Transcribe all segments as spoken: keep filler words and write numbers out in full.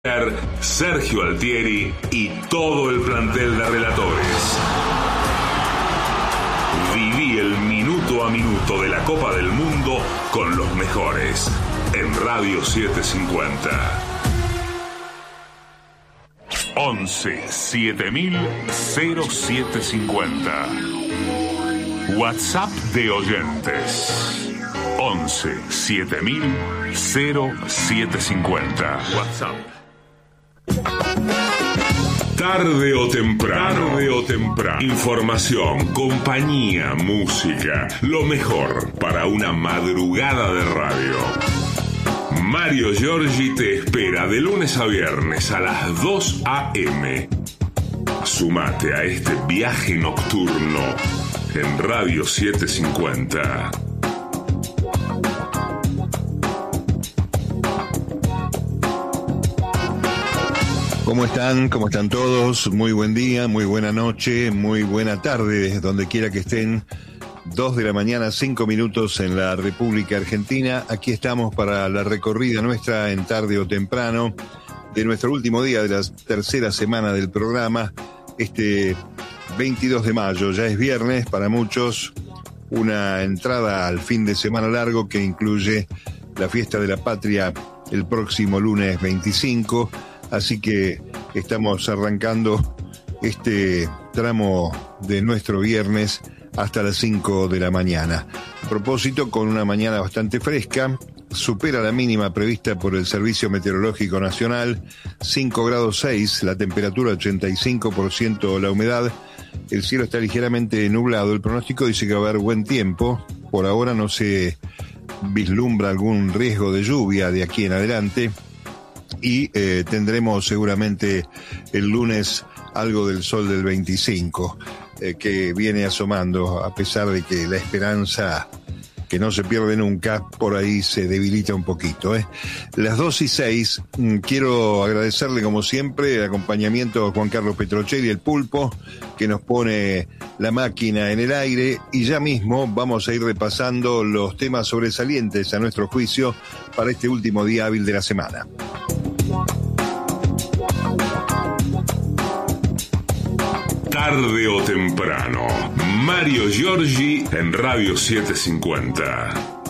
Sergio Altieri y todo el plantel de relatores. Viví el minuto a minuto de la Copa del Mundo con los mejores en Radio setecientos cincuenta. once siete mil siete cincuenta. WhatsApp de oyentes. once siete mil siete cincuenta. WhatsApp. Tarde o temprano, tarde o temprano. Información, compañía, música, lo mejor para una madrugada de radio. Mario Giorgi te espera de lunes a viernes a las dos a eme. Sumate a este viaje nocturno en Radio setecientos cincuenta. ¿Cómo están? ¿Cómo están todos? Muy buen día, muy buena noche, muy buena tarde, desde donde quiera que estén. Dos de la mañana, cinco minutos en la República Argentina. Aquí estamos para la recorrida nuestra en Tarde o Temprano de nuestro último día de la tercera semana del programa. Este veintidós de mayo, ya es viernes para muchos, una entrada al fin de semana largo que incluye la fiesta de la patria el próximo lunes veinticinco. Así que estamos arrancando este tramo de nuestro viernes hasta las cinco de la mañana. A propósito, con una mañana bastante fresca, supera la mínima prevista por el Servicio Meteorológico Nacional, cinco grados seis, la temperatura ochenta y cinco por ciento la humedad, el cielo está ligeramente nublado, el pronóstico dice que va a haber buen tiempo, por ahora no se vislumbra algún riesgo de lluvia de aquí en adelante. Y eh, tendremos seguramente el lunes algo del sol del veinticinco, eh, que viene asomando, a pesar de que la esperanza, que no se pierde nunca, por ahí se debilita un poquito. ¿eh? Las dos y seis, mmm, quiero agradecerle como siempre el acompañamiento a Juan Carlos Petrocelli, el Pulpo, que nos pone la máquina en el aire, y ya mismo vamos a ir repasando los temas sobresalientes a nuestro juicio para este último día hábil de la semana. Tarde o temprano, Mario Giorgi en Radio setecientos cincuenta.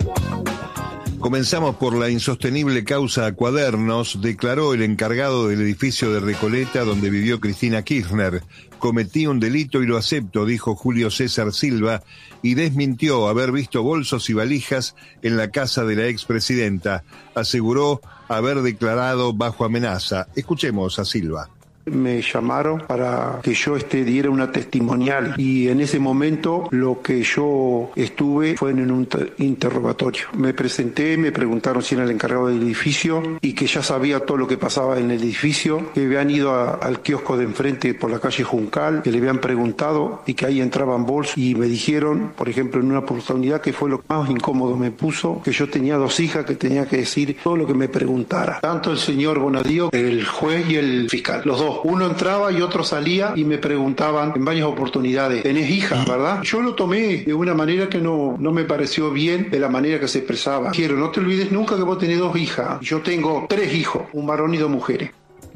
Comenzamos por la insostenible causa Cuadernos, declaró el encargado del edificio de Recoleta donde vivió Cristina Kirchner. Cometí un delito y lo acepto, dijo Julio César Silva, y desmintió haber visto bolsos y valijas en la casa de la expresidenta. Aseguró haber declarado bajo amenaza. Escuchemos a Silva. Me llamaron para que yo este, diera una testimonial y en ese momento lo que yo estuve fue en un t- interrogatorio. Me presenté, me preguntaron si era el encargado del edificio y que ya sabía todo lo que pasaba en el edificio, que habían ido a, al kiosco de enfrente por la calle Juncal, que le habían preguntado y que ahí entraban bolsos y me dijeron, por ejemplo, en una oportunidad que fue lo más incómodo me puso, que yo tenía dos hijas que tenía que decir todo lo que me preguntara. Tanto el señor Bonadío, el juez y el fiscal, los dos. Uno entraba y otro salía y me preguntaban en varias oportunidades, ¿tenés hijas, verdad? Yo lo tomé de una manera que no, no me pareció bien de la manera que se expresaba. Quiero, no te olvides nunca que vos tenés dos hijas. Yo tengo tres hijos, un varón y dos mujeres.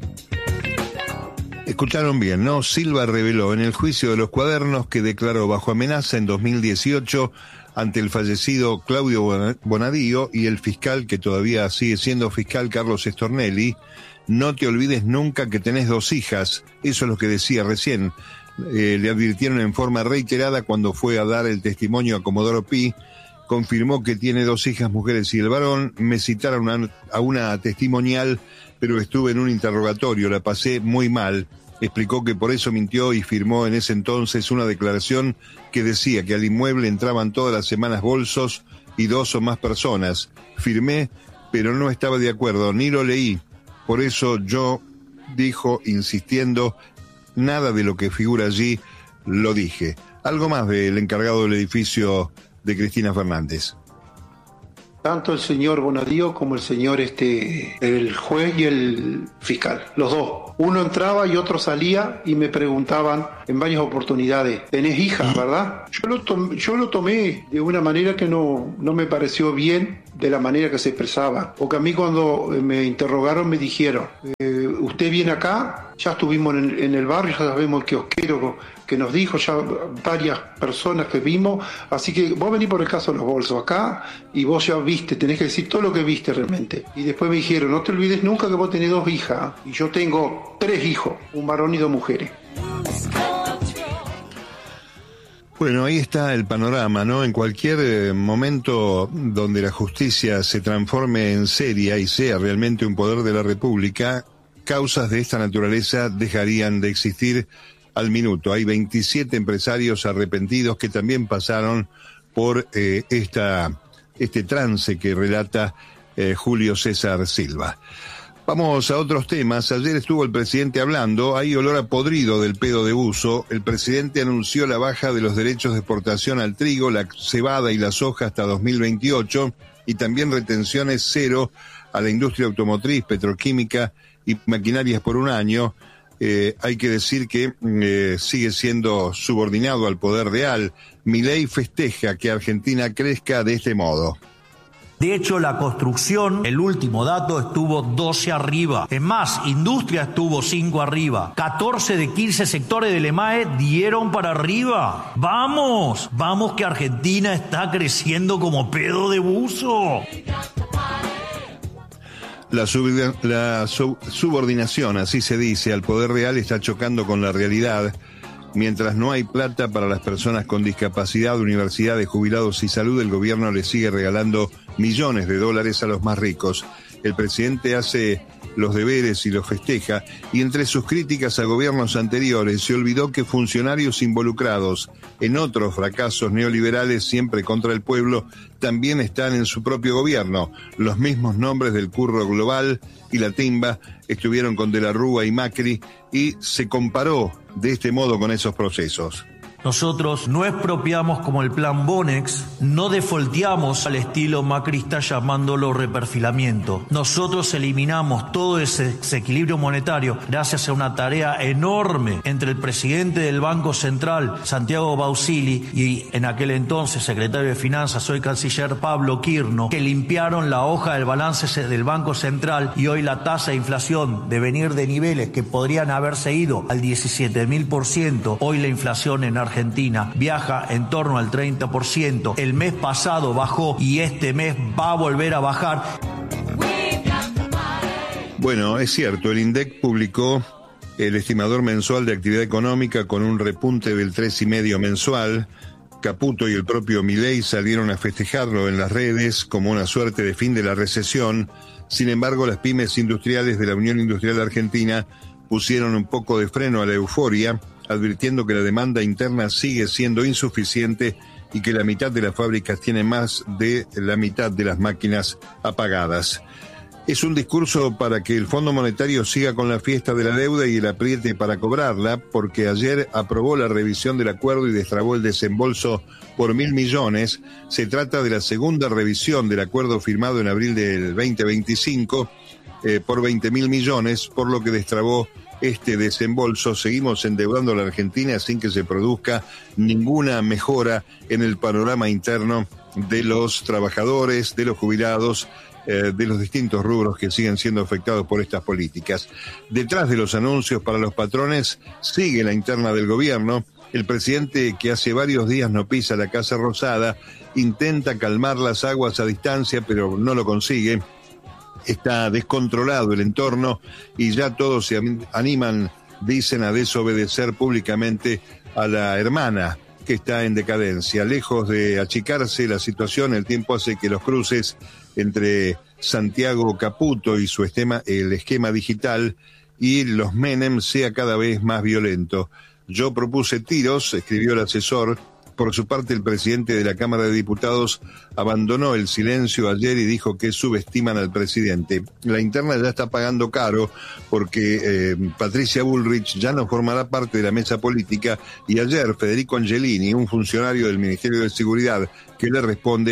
Escucharon bien, ¿no? Silva reveló en el juicio de los Cuadernos que declaró bajo amenaza en dos mil dieciocho ante el fallecido Claudio Bonadío y el fiscal, que todavía sigue siendo fiscal, Carlos Stornelli. No te olvides nunca que tenés dos hijas. Eso es lo que decía recién. Eh, le advirtieron en forma reiterada cuando fue a dar el testimonio a Comodoro Pi. Confirmó que tiene dos hijas mujeres y el varón. Me citaron a, a una testimonial, pero estuve en un interrogatorio, la pasé muy mal. Explicó que por eso mintió y firmó en ese entonces una declaración que decía que al inmueble entraban todas las semanas bolsos y dos o más personas. Firmé, pero no estaba de acuerdo, ni lo leí. Por eso yo, dijo, insistiendo, nada de lo que figura allí lo dije. Algo más del encargado del edificio de Cristina Fernández. tanto el señor Bonadío como el señor, este, el juez y el fiscal, los dos. Uno entraba y otro salía y me preguntaban en varias oportunidades, ¿tenés hija, verdad? Yo lo, tom- yo lo tomé de una manera que no, no me pareció bien de la manera que se expresaba. Porque a mí cuando me interrogaron me dijeron, eh, ¿usted viene acá? Ya estuvimos en, en el barrio, ya sabemos el kiosquero que nos dijo, ya varias personas que vimos, así que vos venís por el caso de los bolsos acá y vos ya viste, tenés que decir todo lo que viste realmente. Y después me dijeron, no te olvides nunca que vos tenés dos hijas, y yo tengo tres hijos, un varón y dos mujeres. Bueno, ahí está el panorama, ¿no? En cualquier eh, momento donde la justicia se transforme en seria y sea realmente un poder de la República, causas de esta naturaleza dejarían de existir al minuto. Hay veintisiete empresarios arrepentidos que también pasaron por eh, esta, este trance que relata eh, Julio César Silva. Vamos a otros temas. Ayer estuvo el presidente hablando, hay olor a podrido del pedo de buzo. El presidente anunció la baja de los derechos de exportación al trigo, la cebada y la soja hasta dos mil veintiocho y también retenciones cero a la industria automotriz, petroquímica y maquinarias por un año. Eh, hay que decir que eh, sigue siendo subordinado al poder real. Milei festeja que Argentina crezca de este modo. De hecho, la construcción, el último dato, estuvo doce arriba. Es más, industria estuvo cinco arriba. catorce de quince sectores del E M A E dieron para arriba. ¡Vamos! ¡Vamos que Argentina está creciendo como pedo de buzo! La, sub, la sub, subordinación, así se dice, al poder real está chocando con la realidad. Mientras no hay plata para las personas con discapacidad, universidades, jubilados y salud, el gobierno le sigue regalando millones de dólares a los más ricos. El presidente hace los deberes y los festeja, y entre sus críticas a gobiernos anteriores se olvidó que funcionarios involucrados en otros fracasos neoliberales siempre contra el pueblo también están en su propio gobierno. Los mismos nombres del Curro Global y la Timba estuvieron con De la Rúa y Macri, y se comparó de este modo con esos procesos. Nosotros no expropiamos como el plan Bonex, no defolteamos al estilo macrista llamándolo reperfilamiento. Nosotros eliminamos todo ese desequilibrio monetario gracias a una tarea enorme entre el presidente del Banco Central, Santiago Bausili, y en aquel entonces secretario de Finanzas, hoy canciller Pablo Quirno, que limpiaron la hoja del balance del Banco Central, y hoy la tasa de inflación de venir de niveles que podrían haberse ido al diecisiete mil por ciento, hoy la inflación en Argentina Argentina viaja en torno al treinta por ciento. El mes pasado bajó y este mes va a volver a bajar. Bueno, es cierto, el INDEC publicó el estimador mensual de actividad económica con un repunte del tres coma cinco mensual. Caputo y el propio Milei salieron a festejarlo en las redes como una suerte de fin de la recesión. Sin embargo, las pymes industriales de la Unión Industrial Argentina pusieron un poco de freno a la euforia, advirtiendo que la demanda interna sigue siendo insuficiente y que la mitad de las fábricas tiene más de la mitad de las máquinas apagadas. Es un discurso para que el Fondo Monetario siga con la fiesta de la deuda y el apriete para cobrarla, porque ayer aprobó la revisión del acuerdo y destrabó el desembolso por mil millones. Se trata de la segunda revisión del acuerdo firmado en abril del veinte veinticinco eh, por veinte mil millones, por lo que destrabó este desembolso. Seguimos endeudando a la Argentina sin que se produzca ninguna mejora en el panorama interno de los trabajadores, de los jubilados, eh, de los distintos rubros que siguen siendo afectados por estas políticas. Detrás de los anuncios para los patrones sigue la interna del gobierno. El presidente, que hace varios días no pisa la Casa Rosada, intenta calmar las aguas a distancia, pero no lo consigue. Está descontrolado el entorno y ya todos se animan, dicen, a desobedecer públicamente a la hermana, que está en decadencia. Lejos de achicarse la situación, el tiempo hace que los cruces entre Santiago Caputo y su esquema, el esquema digital, y los Menem sea cada vez más violento. Yo propuse tiros, escribió el asesor. Por su parte, el presidente de la Cámara de Diputados abandonó el silencio ayer y dijo que subestiman al presidente. La interna ya está pagando caro porque eh, Patricia Bullrich ya no formará parte de la mesa política, y ayer Federico Angelini, un funcionario del Ministerio de Seguridad que le responde,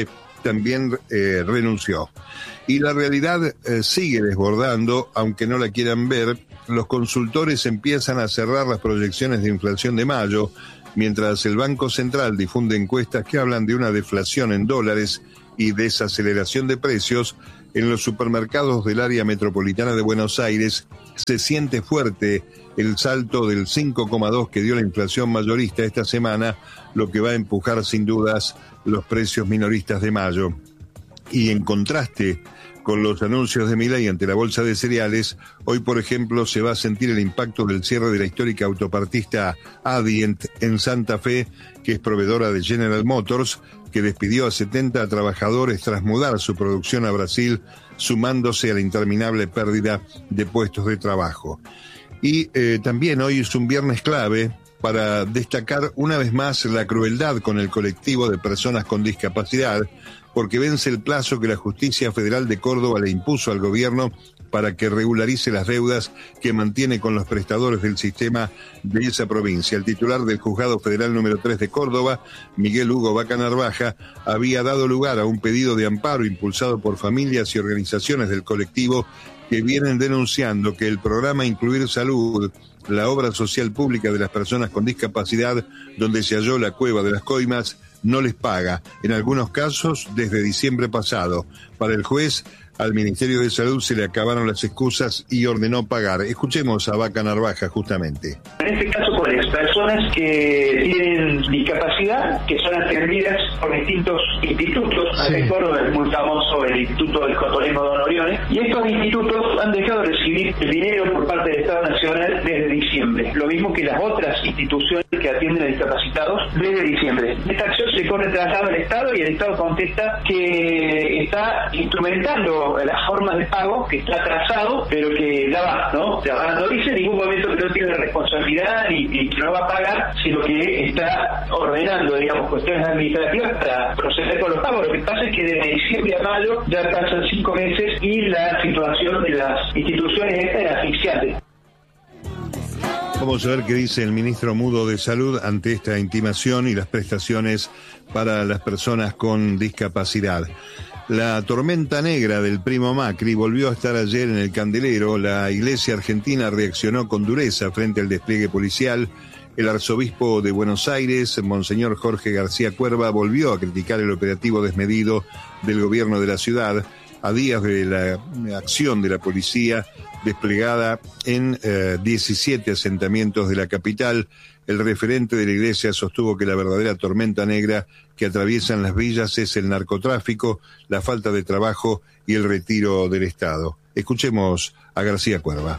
también eh, renunció. Y la realidad eh, sigue desbordando, aunque no la quieran ver. Los consultores empiezan a cerrar las proyecciones de inflación de mayo, mientras el Banco Central difunde encuestas que hablan de una deflación en dólares y desaceleración de precios. En los supermercados del área metropolitana de Buenos Aires se siente fuerte el salto del cinco coma dos que dio la inflación mayorista esta semana, lo que va a empujar sin dudas los precios minoristas de mayo. Y en contraste con los anuncios de Milei ante la bolsa de cereales, hoy por ejemplo se va a sentir el impacto del cierre de la histórica autopartista Adient en Santa Fe, que es proveedora de General Motors, que despidió a setenta trabajadores tras mudar su producción a Brasil, sumándose a la interminable pérdida de puestos de trabajo. Y eh, también hoy es un viernes clave para destacar una vez más la crueldad con el colectivo de personas con discapacidad, porque vence el plazo que la Justicia Federal de Córdoba le impuso al gobierno para que regularice las deudas que mantiene con los prestadores del sistema de esa provincia. El titular del Juzgado Federal número tres de Córdoba, Miguel Hugo Vaca Narvaja, había dado lugar a un pedido de amparo impulsado por familias y organizaciones del colectivo que vienen denunciando que el programa Incluir Salud, la obra social pública de las personas con discapacidad, donde se halló la cueva de las coimas, no les paga, en algunos casos desde diciembre pasado. Para el juez, al Ministerio de Salud se le acabaron las excusas y ordenó pagar. Escuchemos a Vaca Narvaja justamente. En este caso, ¿cuáles? Personas que tienen discapacidad, que son atendidas por distintos institutos. Sí. Acá Córdoba es muy famoso el Instituto del Cotonemo Don Orione, y estos institutos han dejado de recibir el dinero por parte del Estado Nacional desde diciembre, lo mismo que las otras instituciones que atienden a discapacitados desde diciembre. Esta acción se corre traslado al Estado y el Estado contesta que está instrumentando las formas de pago, que está atrasado, pero que ya va, ¿no? Ya va, no dice en ningún momento que no tiene responsabilidad y, y que no va a pagar, sino que está ordenando, digamos, cuestiones administrativas para proceder con los pagos. Lo que pasa es que desde diciembre a mayo ya pasan cinco meses y la situación de las instituciones esta es asfixiante. Vamos a ver qué dice el ministro Mudo de Salud ante esta intimación y las prestaciones para las personas con discapacidad. La tormenta negra del primo Macri volvió a estar ayer en el candelero. La Iglesia Argentina reaccionó con dureza frente al despliegue policial. El arzobispo de Buenos Aires, Monseñor Jorge García Cuerva, volvió a criticar el operativo desmedido del gobierno de la ciudad a días de la acción de la policía desplegada en eh, diecisiete asentamientos de la capital. El referente de la iglesia sostuvo que la verdadera tormenta negra que atraviesan las villas es el narcotráfico, la falta de trabajo y el retiro del Estado. Escuchemos a García Cuerva.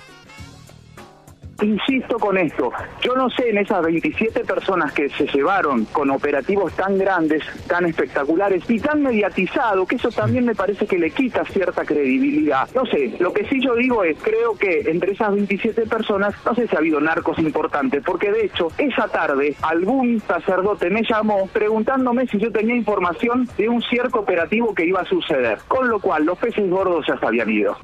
Insisto con esto, yo no sé en esas veintisiete personas que se llevaron con operativos tan grandes, tan espectaculares y tan mediatizados, que eso también me parece que le quita cierta credibilidad. No sé, lo que sí yo digo es, creo que entre esas veintisiete personas, no sé si ha habido narcos importantes, porque de hecho, esa tarde algún sacerdote me llamó preguntándome si yo tenía información de un cierto operativo que iba a suceder, con lo cual los peces gordos ya se habían ido.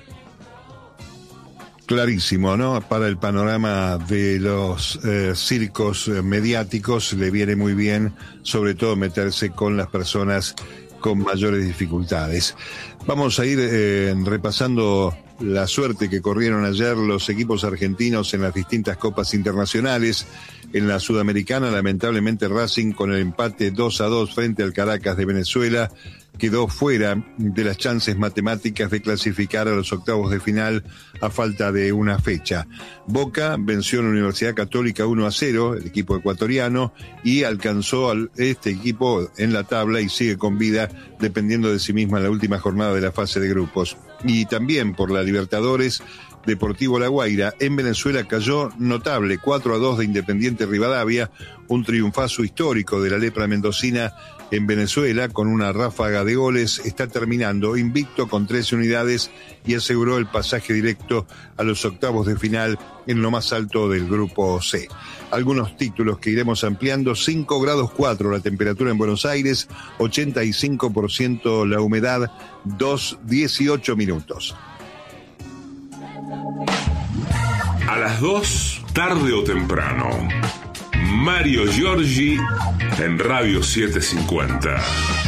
Clarísimo, ¿no? Para el panorama de los eh, circos eh, mediáticos le viene muy bien, sobre todo meterse con las personas con mayores dificultades. Vamos a ir eh, repasando la suerte que corrieron ayer los equipos argentinos en las distintas copas internacionales. En la Sudamericana, lamentablemente Racing, con el empate dos a dos frente al Caracas de Venezuela, quedó fuera de las chances matemáticas de clasificar a los octavos de final a falta de una fecha. Boca venció a la Universidad Católica uno a cero, el equipo ecuatoriano, y alcanzó a este equipo en la tabla y sigue con vida, dependiendo de sí misma en la última jornada de la fase de grupos. Y también por la Libertadores, Deportivo La Guaira en Venezuela cayó notable, cuatro a dos de Independiente Rivadavia, un triunfazo histórico de la lepra mendocina en Venezuela con una ráfaga de goles. Está terminando invicto con trece unidades y aseguró el pasaje directo a los octavos de final en lo más alto del grupo C. Algunos títulos que iremos ampliando: cinco grados cuatro la temperatura en Buenos Aires, ochenta y cinco por ciento la humedad, dos dieciocho minutos. A las dos, tarde o temprano, Mario Giorgi en Radio setecientos cincuenta.